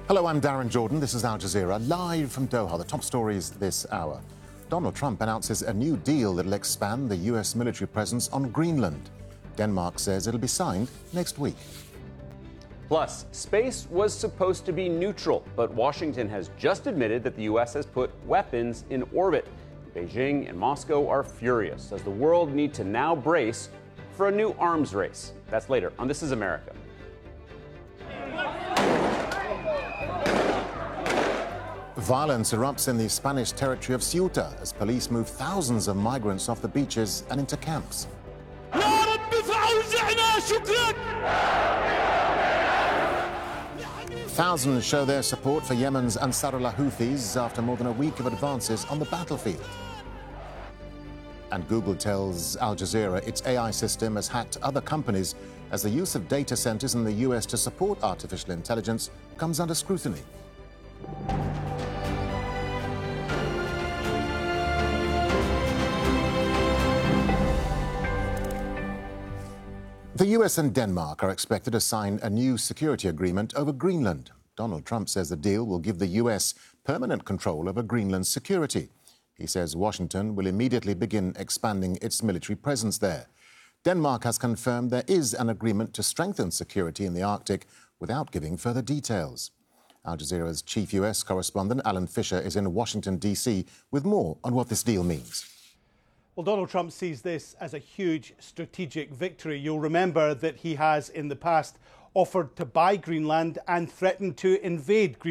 Hello, I'm Darren Jordan. This is Al Jazeera, live from Doha. The top stories this hour. Donald Trump announces a new deal that will expand the US military presence on Greenland. Denmark says it'll be signed next week. Plus, space was supposed to be neutral, but Washington has just admitted that the U.S. has put weapons in orbit. Beijing and Moscow are furious as the world need to now brace for a new arms race. That's later on This Is America. Violence erupts in the Spanish territory of Ceuta as police move thousands of migrants off the beaches and into camps. Thousands show their support for Yemen's Ansarullah Houthis after more than a week of advances on the battlefield. And Google tells Al Jazeera its AI system has hacked other companies as the use of data centers in the US to support artificial intelligence comes under scrutiny. The US and Denmark are expected to sign a new security agreement over Greenland. Donald Trump says the deal will give the US permanent control over Greenland's security. He says Washington will immediately begin expanding its military presence there. Denmark has confirmed there is an agreement to strengthen security in the Arctic without giving further details. Al Jazeera's chief US correspondent, Alan Fisher, is in Washington, D.C. with more on what this deal means. Well, Donald Trump sees this as a huge strategic victory. You'll remember that he has in the past offered to buy Greenland and threatened to invade Greenland.